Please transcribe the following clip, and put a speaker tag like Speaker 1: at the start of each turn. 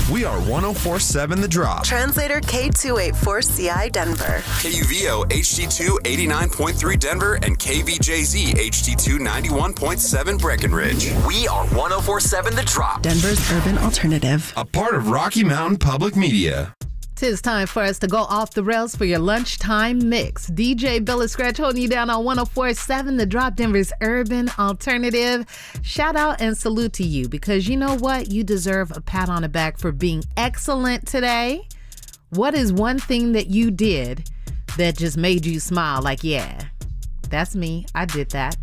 Speaker 1: We are 104.7 The Drop.
Speaker 2: Translator K284CI Denver.
Speaker 3: KUVO HD2 89.3 Denver and KVJZ HD2 91.7 Breckenridge. We are 104.7 The Drop.
Speaker 2: Denver's urban alternative.
Speaker 1: A part of Rocky Mountain Public Media.
Speaker 4: Tis time for us to go off the rails for your lunchtime mix. DJ Billy Scratch holding you down on 104.7 The Drop, Denver's urban alternative. Shout out and salute to you, because you know what? You deserve a pat on the back for being excellent today. What is one thing that you did that just made you smile? Like, yeah, that's me. I did that.